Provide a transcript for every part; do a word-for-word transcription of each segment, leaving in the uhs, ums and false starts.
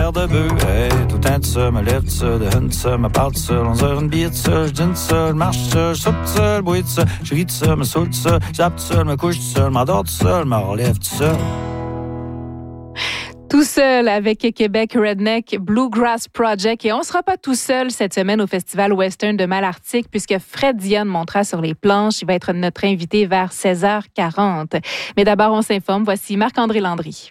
paire de bœufs. Hey, tout un de ça, me lève de ça, de hun de ça, me parle de ça, onze heures une bille de ça, je dîne de ça, je marche de ça, je saute de ça, je bouille de ça, je ris de ça, me saute de ça, je zappe de ça, je me couche de ça, je m'endors de ça, je me relève de ça. Tout seul avec Québec Redneck Bluegrass Project. Et on ne sera pas tout seul cette semaine au Festival Western de Malartic puisque Fred Dionne montera sur les planches. Il va être notre invité vers seize heures quarante. Mais d'abord, on s'informe. Voici Marc-André Landry.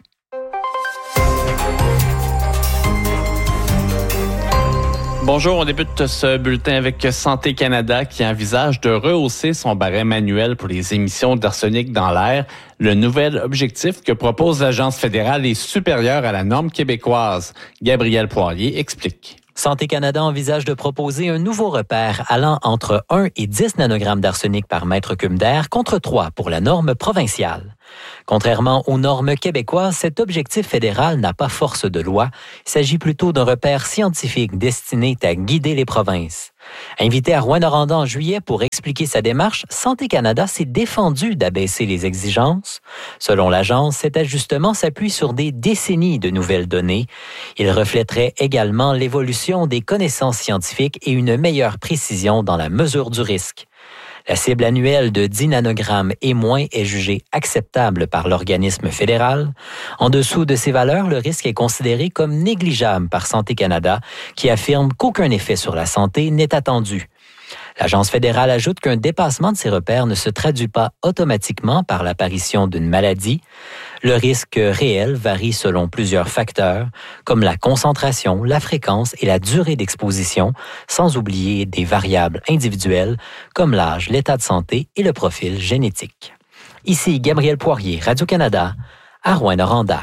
Bonjour, on débute ce bulletin avec Santé Canada qui envisage de rehausser son barème annuel pour les émissions d'arsenic dans l'air. Le nouvel objectif que propose l'Agence fédérale est supérieur à la norme québécoise. Gabriel Poirier explique. Santé Canada envisage de proposer un nouveau repère allant entre un et dix nanogrammes d'arsenic par mètre cube d'air contre trois pour la norme provinciale. Contrairement aux normes québécoises, cet objectif fédéral n'a pas force de loi. Il s'agit plutôt d'un repère scientifique destiné à guider les provinces. Invité à Rouyn-Noranda en juillet pour expliquer sa démarche, Santé Canada s'est défendu d'abaisser les exigences. Selon l'agence, cet ajustement s'appuie sur des décennies de nouvelles données. Il reflèterait également l'évolution des connaissances scientifiques et une meilleure précision dans la mesure du risque. La cible annuelle de dix nanogrammes et moins est jugée acceptable par l'organisme fédéral. En dessous de ces valeurs, le risque est considéré comme négligeable par Santé Canada, qui affirme qu'aucun effet sur la santé n'est attendu. L'Agence fédérale ajoute qu'un dépassement de ces repères ne se traduit pas automatiquement par l'apparition d'une maladie. Le risque réel varie selon plusieurs facteurs, comme la concentration, la fréquence et la durée d'exposition, sans oublier des variables individuelles comme l'âge, l'état de santé et le profil génétique. Ici Gabriel Poirier, Radio-Canada, à Rouyn-Noranda.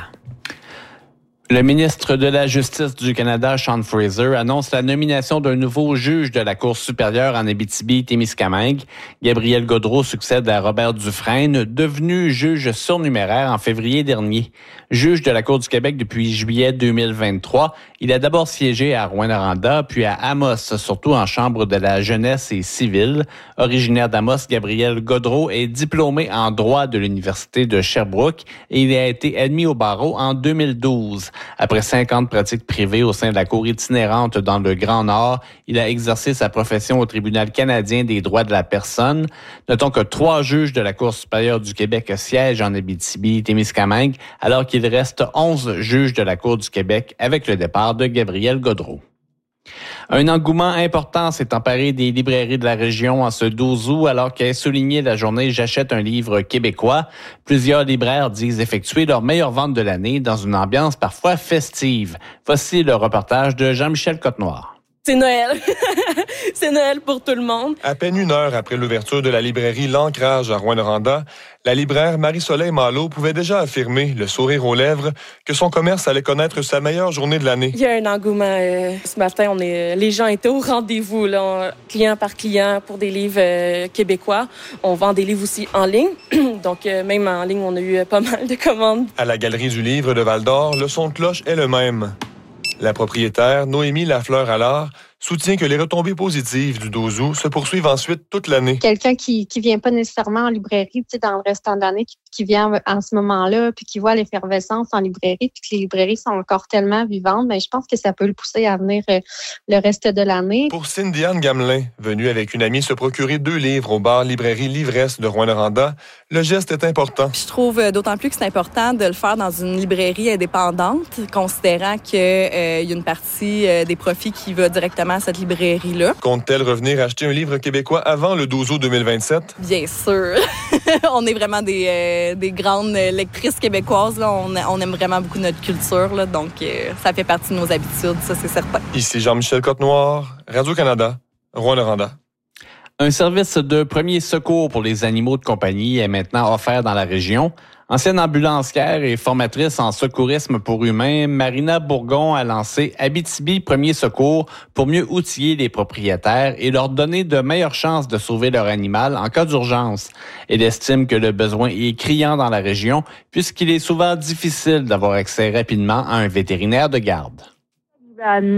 Le ministre de la Justice du Canada, Sean Fraser, annonce la nomination d'un nouveau juge de la Cour supérieure en Abitibi-Témiscamingue. Gabriel Gaudreau succède à Robert Dufresne, devenu juge surnuméraire en février dernier. Juge de la Cour du Québec depuis juillet deux mille vingt-trois, il a d'abord siégé à Rouyn-Noranda, puis à Amos, surtout en chambre de la jeunesse et civile. Originaire d'Amos, Gabriel Gaudreau est diplômé en droit de l'Université de Sherbrooke et il a été admis au barreau en deux mille douze. Après cinquante pratiques privées au sein de la Cour itinérante dans le Grand Nord, il a exercé sa profession au Tribunal canadien des droits de la personne. Notons que trois juges de la Cour supérieure du Québec siègent en Abitibi-Témiscamingue, alors qu'il reste onze juges de la Cour du Québec avec le départ de Gabriel Gaudreau. Un engouement important s'est emparé des librairies de la région en ce douze août alors qu'est soulignée la journée « J'achète un livre québécois ». Plusieurs libraires disent effectuer leur meilleure vente de l'année dans une ambiance parfois festive. Voici le reportage de Jean-Michel Côte-Noire. C'est Noël. C'est Noël pour tout le monde. À peine une heure après l'ouverture de la librairie L'Ancrage à Rouyn-Noranda, la libraire Marie-Soleil Malo pouvait déjà affirmer, le sourire aux lèvres, que son commerce allait connaître sa meilleure journée de l'année. Il y a un engouement. Euh, ce matin, on est, les gens étaient au rendez-vous, là, client par client, pour des livres euh, québécois. On vend des livres aussi en ligne. Donc, euh, même en ligne, on a eu euh, pas mal de commandes. À la Galerie du Livre de Val-d'Or, le son de cloche est le même. La propriétaire, Noémie Lafleur-Allard, soutient que les retombées positives du douze août se poursuivent ensuite toute l'année. Quelqu'un qui qui vient pas nécessairement en librairie, tu sais, dans le restant de l'année, qui, qui vient en ce moment-là, puis qui voit l'effervescence en librairie, puis que les librairies sont encore tellement vivantes, mais je pense que ça peut le pousser à venir euh, le reste de l'année. Pour Cindy-Anne Gamelin, venue avec une amie se procurer deux livres au bar librairie L'Ivresse de Rouyn-Noranda, le geste est important. Je trouve d'autant plus que c'est important de le faire dans une librairie indépendante, considérant qu'il euh, y a une partie euh, des profits qui va directement à cette librairie-là. Compte-t-elle revenir acheter un livre québécois avant le douze août deux mille vingt-sept? Bien sûr. On est vraiment des, euh, des grandes lectrices québécoises. Là. On, on aime vraiment beaucoup notre culture, là, donc euh, ça fait partie de nos habitudes, ça c'est certain. Ici Jean-Michel Côte-Noire, Radio-Canada, Rouyn-Noranda. Un service de premier secours pour les animaux de compagnie est maintenant offert dans la région. Ancienne ambulancière et formatrice en secourisme pour humains, Marina Bourgon a lancé Abitibi Premier Secours pour mieux outiller les propriétaires et leur donner de meilleures chances de sauver leur animal en cas d'urgence. Elle estime que le besoin est criant dans la région puisqu'il est souvent difficile d'avoir accès rapidement à un vétérinaire de garde. Amener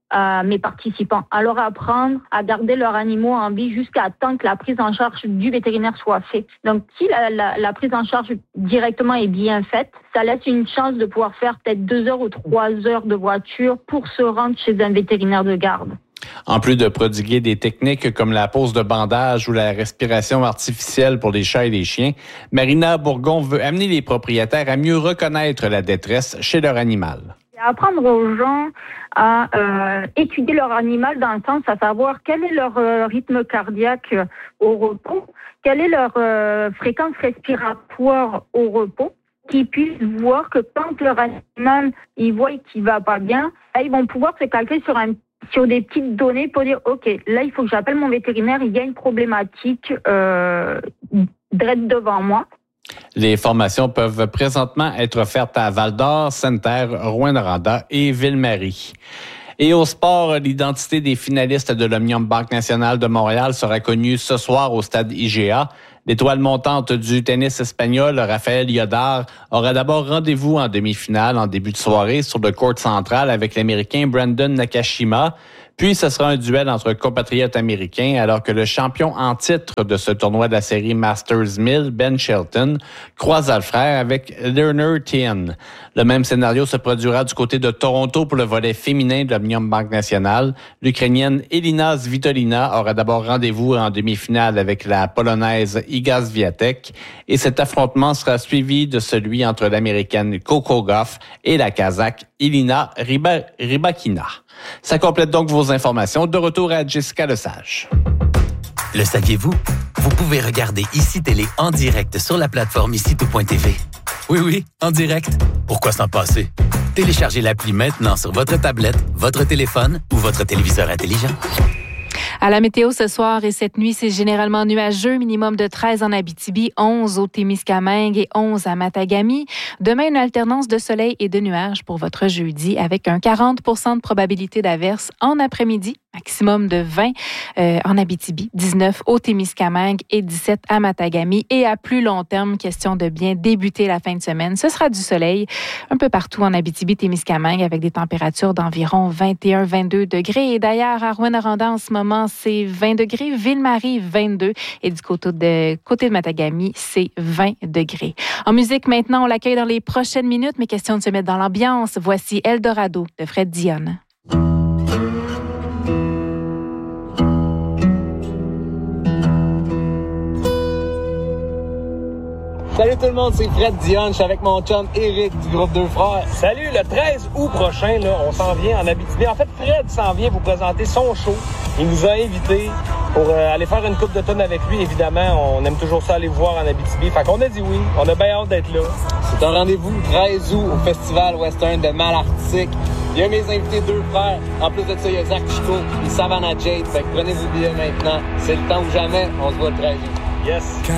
à mes participants, à leur apprendre à garder leurs animaux en vie jusqu'à temps que la prise en charge du vétérinaire soit faite. Donc, si la, la, la prise en charge directement est bien faite, ça laisse une chance de pouvoir faire peut-être deux heures ou trois heures de voiture pour se rendre chez un vétérinaire de garde. En plus de prodiguer des techniques comme la pose de bandage ou la respiration artificielle pour les chats et les chiens, Marina Bourgon veut amener les propriétaires à mieux reconnaître la détresse chez leur animal. Apprendre aux gens à euh, étudier leur animal dans le sens à savoir quel est leur euh, rythme cardiaque au repos, quelle est leur euh, fréquence respiratoire au repos, qu'ils puissent voir que quand leur animal, ils voient qu'il va pas bien, là, ils vont pouvoir se calquer sur un sur des petites données pour dire, OK, là, il faut que j'appelle mon vétérinaire, il y a une problématique euh, direct devant moi. Les formations peuvent présentement être offertes à Val-d'Or, Sainte-Terre, Rouyn-Noranda et Ville-Marie. Et au sport, l'identité des finalistes de l'Omnium Banque Nationale de Montréal sera connue ce soir au stade I G A. L'étoile montante du tennis espagnol, Rafael Yodar, aura d'abord rendez-vous en demi-finale en début de soirée sur le court central avec l'Américain Brandon Nakashima. Puis, ce sera un duel entre compatriotes américains alors que le champion en titre de ce tournoi de la série Masters mille, Ben Shelton, croise le frère avec Lerner Tien. Le même scénario se produira du côté de Toronto pour le volet féminin de l'Omnium Banque Nationale. L'Ukrainienne Elina Svitolina aura d'abord rendez-vous en demi-finale avec la Polonaise Iga Swiatek. Et cet affrontement sera suivi de celui entre l'Américaine Coco Gauff et la Kazakh Elina Ryba- Rybakina. Ça complète donc vos informations. De retour à Jessica Lesage. Le saviez-vous? Vous pouvez regarder Ici Télé en direct sur la plateforme ici tout point t v. Oui, oui, en direct. Pourquoi s'en passer? Téléchargez l'appli maintenant sur votre tablette, votre téléphone ou votre téléviseur intelligent. À la météo ce soir et cette nuit, c'est généralement nuageux, minimum de treize en Abitibi, onze au Témiscamingue et onze à Matagami. Demain, une alternance de soleil et de nuages pour votre jeudi avec un quarante pour cent de probabilité d'averse en après-midi, maximum de vingt euh, en Abitibi, dix-neuf au Témiscamingue et dix-sept à Matagami. Et à plus long terme, question de bien débuter la fin de semaine. Ce sera du soleil un peu partout en Abitibi-Témiscamingue avec des températures d'environ vingt et un à vingt-deux degrés. Et d'ailleurs, à Rouyn-Noranda, en ce moment, c'est vingt degrés. Ville-Marie, vingt-deux. Et du côté de, côté de Matagami, c'est vingt degrés. En musique, maintenant, on l'accueille dans les prochaines minutes, mais question de se mettre dans l'ambiance. Voici Eldorado de Fred Dionne. Salut tout le monde, c'est Fred Dionne, je suis avec mon chum Eric du groupe Deux Frères. Salut, le treize août prochain, là, on s'en vient en Abitibi. En fait, Fred s'en vient vous présenter son show. Il nous a invités pour euh, aller faire une coupe de tonnes avec lui. Évidemment, on aime toujours ça aller vous voir en Abitibi. Fait qu'on a dit oui, on a bien hâte d'être là. C'est un rendez-vous treize août au Festival Western de Malartic. Il y a mes invités Deux Frères. En plus de ça, il y a Zach Chico et Savannah Jade. Fait que prenez vos billets maintenant. C'est le temps ou jamais, on se voit le treize août. Yes!